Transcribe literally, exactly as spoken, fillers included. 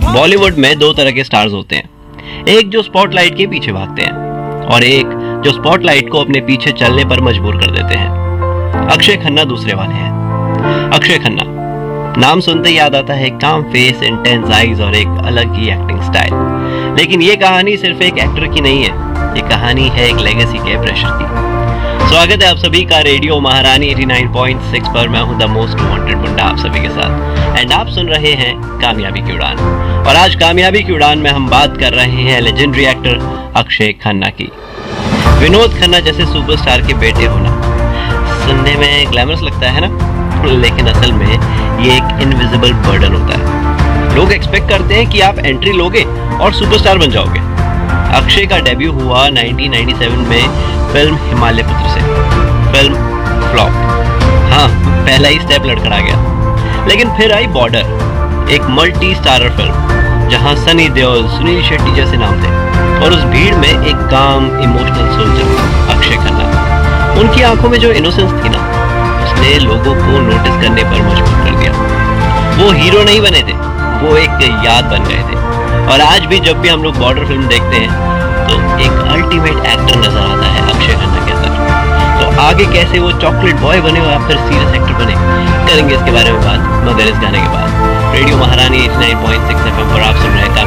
बॉलीवुड में दो तरह के स्टार्स होते हैं, एक जो स्पॉटलाइट के पीछे भागते हैं और एक जो स्पॉटलाइट को अपने पीछे चलने पर मजबूर कर देते हैं। अक्षय खन्ना दूसरे वाले हैं। अक्षय खन्ना नाम सुनते याद आता है काम फेस, इंटेंस आईज और एक अलग ही एक्टिंग स्टाइल। लेकिन ये कहानी सिर्फ एक एक्टर की नहीं है, ये कहानी है एक लेगेसी के प्रेशर की। स्वागत है आप सभी का रेडियो महारानी नवासी पॉइंट सिक्स पर। मैं हूं द मोस्ट वांटेड मुंडा आप सभी के साथ एंड आप सुन रहे हैं कामयाबी की उड़ान। और आज कामयाबी की उड़ान में हम बात कर रहे हैं लेजेंडरी एक्टर अक्षय खन्ना की। विनोद खन्ना जैसे सुपरस्टार के बेटे होना सुनने में ग्लैमरस लगता है ना, लेकिन असल में ये एक इनविजिबल बर्डन होता है। लोग एक्सपेक्ट करते हैं कि आप एंट्री लोगे और सुपरस्टार बन जाओगे। अक्षय का डेब्यू हुआ उन्नीस सौ सत्तानवे में फिल्म हिमालय पुत्र से। फिल्म फ्लॉप, हाँ पहला ही स्टेप लड़खड़ा गया। लेकिन फिर आई बॉर्डर, एक मल्टी स्टारर फिल्म जहां सनी देओल, सुनील शेट्टी जैसे नाम थे और उस भीड़ में एक काम इमोशनल सोल्जर अक्षय खन्ना। उनकी आंखों में जो इनोसेंस थी ना, उसने लोगों को नोटिस करने पर मजबूर कर दिया। वो हीरो नहीं बने थे, वो एक याद बन गए थे। और आज भी जब भी हम लोग बॉर्डर फिल्म देखते हैं तो एक अल्टीमेट एक्टर नजर आता है अक्षय खन्ना के अंदर। तो आगे कैसे वो चॉकलेट बॉय बने या फिर सीरियस एक्टर बने, करेंगे इसके बारे में बात मगर इस गाने के बाद। रेडियो महारानी नवासी पॉइंट सिक्स एफएम पर आप सुन रहे हैं